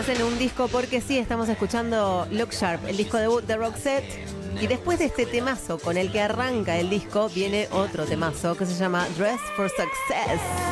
Estás en un disco porque sí, estamos escuchando Look Sharp, el disco debut de Roxette. Y después de este temazo con el que arranca el disco, viene otro temazo que se llama Dress for Success.